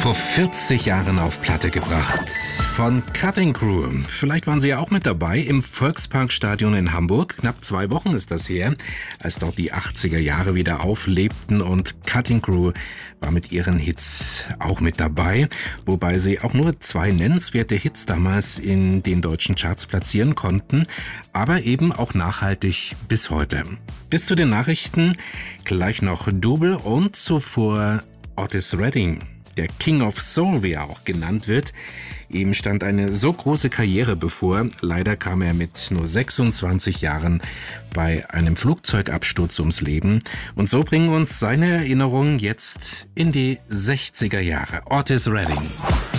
Vor 40 Jahren auf Platte gebracht. Von Cutting Crew. Vielleicht waren Sie ja auch mit dabei im Volksparkstadion in Hamburg. Knapp 2 Wochen ist das her, als dort die 80er Jahre wieder auflebten und Cutting Crew war mit ihren Hits auch mit dabei. Wobei sie auch nur 2 nennenswerte Hits damals in den deutschen Charts platzieren konnten, aber eben auch nachhaltig bis heute. Bis zu den Nachrichten gleich noch Double und zuvor Otis Redding. Der King of Soul, wie er auch genannt wird. Ihm stand eine so große Karriere bevor. Leider kam er mit nur 26 Jahren bei einem Flugzeugabsturz ums Leben. Und so bringen uns seine Erinnerungen jetzt in die 60er Jahre. Otis Redding.